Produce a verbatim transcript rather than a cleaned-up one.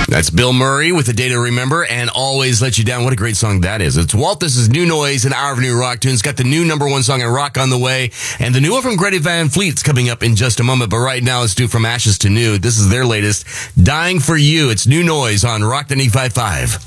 That's Bill Murray with A Day to Remember and Always Let You Down. What a great song that is. It's Walt. This is New Noise, an hour of new rock tunes. Got the new number one song in rock on the way. And the new one from Greta Van Fleet's coming up in just a moment. But right now, let's do From Ashes to New. This is their latest, Dying for You. It's New Noise on Rock ninety-five point five.